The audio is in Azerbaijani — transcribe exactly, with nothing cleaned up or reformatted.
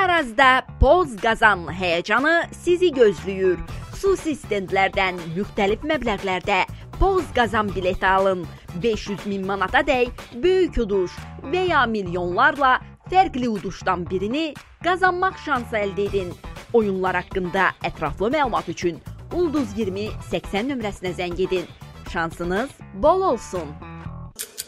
ərazidə Poz Qazan həyəcanı sizi gözləyir. Xüsusi stendlərdən müxtəlif məbləğlərdə Poz Qazan bileti alın. beş yüz min manata dək böyük uduş və ya milyonlarla fərqli uduşdan birini qazanmaq şansı əldə edin. Oyunlar haqqında ətraflı məlumat üçün Ulduz iyirmi səksən nömrəsinə zəng edin. Şansınız bol olsun.